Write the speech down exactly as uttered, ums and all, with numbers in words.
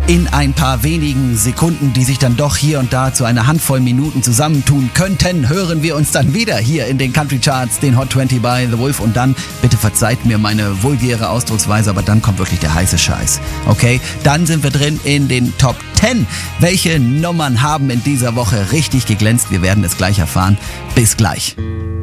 In ein paar wenigen Sekunden, die sich dann doch hier und da zu einer Handvoll Minuten zusammentun könnten, hören wir uns dann wieder hier in den Country Charts, den Hot zwanzig bei The Wolf. Und dann, bitte verzeiht mir meine vulgäre Ausdrucksweise, aber dann kommt wirklich der heiße Scheiß. Okay, dann sind wir drin in den Top zehn. Welche Nummern haben in dieser Woche richtig geglänzt? Wir werden es gleich erfahren. Bis gleich.